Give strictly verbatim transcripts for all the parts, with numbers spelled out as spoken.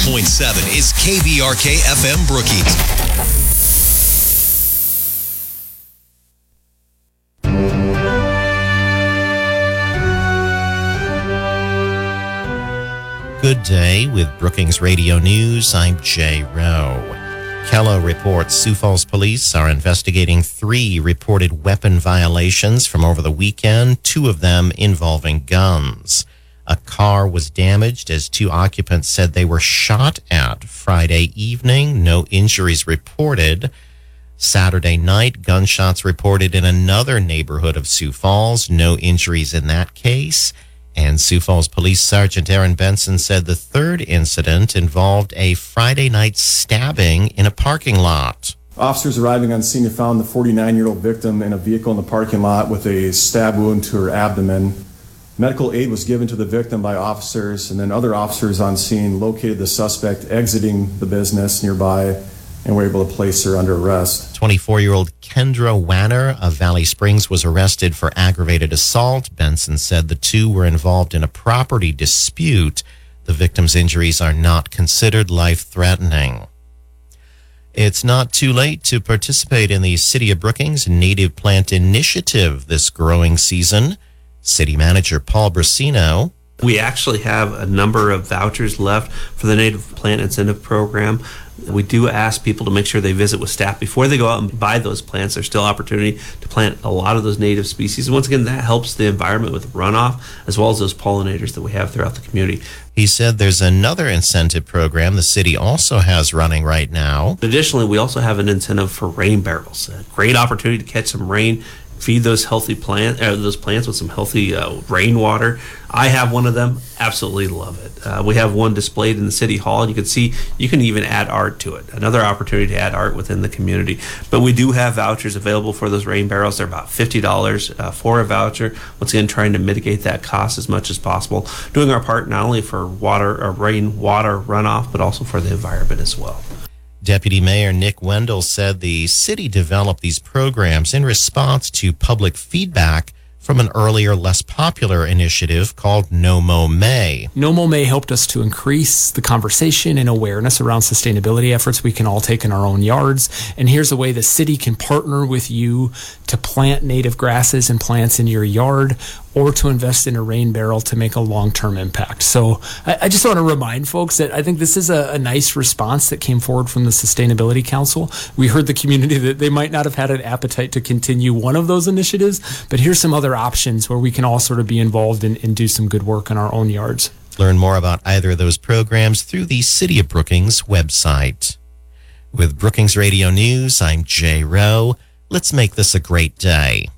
point seven is K V R K F M Brookings. Good day with Brookings Radio News. I'm Jay Rowe. Kello reports Sioux Falls police are investigating three reported weapon violations from over the weekend, two of them involving guns. A car was damaged as two occupants said they were shot at Friday evening. No injuries reported. Saturday night, gunshots reported in another neighborhood of Sioux Falls. No injuries in that case. And Sioux Falls Police Sergeant Aaron Benson said the third incident involved a Friday night stabbing in a parking lot. Officers arriving on scene found the forty-nine-year-old victim in a vehicle in the parking lot with a stab wound to her abdomen. Medical aid was given to the victim by officers, and then other officers on scene located the suspect exiting the business nearby and were able to place her under arrest. twenty-four-year-old Kendra Wanner of Valley Springs was arrested for aggravated assault. Benson said the two were involved in a property dispute. The victim's injuries are not considered life-threatening. It's not too late to participate in the City of Brookings Native Plant Initiative this growing season. City Manager Paul Brasino. We actually have a number of vouchers left for the Native Plant Incentive Program. We do ask people to make sure they visit with staff before they go out and buy those plants. There's still opportunity to plant a lot of those native species. And once again, that helps the environment with runoff, as well as those pollinators that we have throughout the community. He said there's another incentive program the city also has running right now. Additionally, we also have an incentive for rain barrels. A great opportunity to catch some rain, feed those healthy plant, uh, those plants with some healthy uh, rainwater. I have one of them. Absolutely love it. Uh, we have one displayed in the city hall. You can see you can even add art to it. Another opportunity to add art within the community. But we do have vouchers available for those rain barrels. They're about fifty dollars uh, for a voucher. Once again, trying to mitigate that cost as much as possible. Doing our part not only for water or rain water runoff, but also for the environment as well. Deputy Mayor Nick Wendell said the city developed these programs in response to public feedback from an earlier, less popular initiative called No Mow May. No Mow May helped us to increase the conversation and awareness around sustainability efforts we can all take in our own yards. And here's a way the city can partner with you to plant native grasses and plants in your yard, or to invest in a rain barrel to make a long-term impact. So I, I just want to remind folks that I think this is a, a nice response that came forward from the Sustainability Council. We heard the community that they might not have had an appetite to continue one of those initiatives, but here's some other options where we can all sort of be involved and, and do some good work in our own yards. Learn more about either of those programs through the City of Brookings website. With Brookings Radio News, I'm Jay Rowe. Let's make this a great day.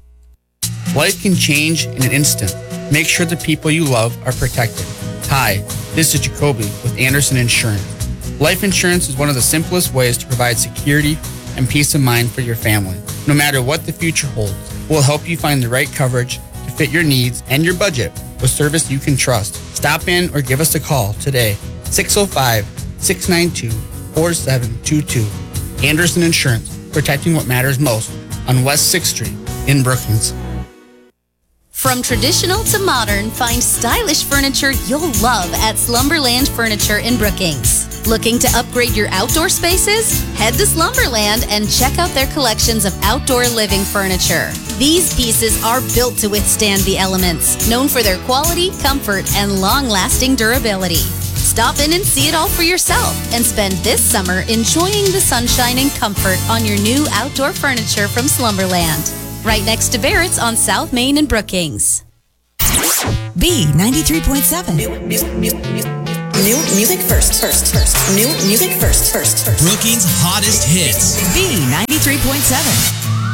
Life can change in an instant. Make sure the people you love are protected. Hi, this is Jacoby with Anderson Insurance. Life insurance is one of the simplest ways to provide security and peace of mind for your family. No matter what the future holds, we'll help you find the right coverage to fit your needs and your budget with service you can trust. Stop in or give us a call today, six oh five, six nine two, four seven two two. Anderson Insurance, protecting what matters most on West sixth Street in Brookings. From traditional to modern, find stylish furniture you'll love at Slumberland Furniture in Brookings. Looking to upgrade your outdoor spaces? Head to Slumberland and check out their collections of outdoor living furniture. These pieces are built to withstand the elements, known for their quality, comfort, and long-lasting durability. Stop in and see it all for yourself and spend this summer enjoying the sunshine and comfort on your new outdoor furniture from Slumberland. Right next to Barrett's on South Main in Brookings. B ninety-three point seven. New, new, new, new, new music first, first, first. New music first, first, first. Brookings' hottest hits. B ninety-three point seven.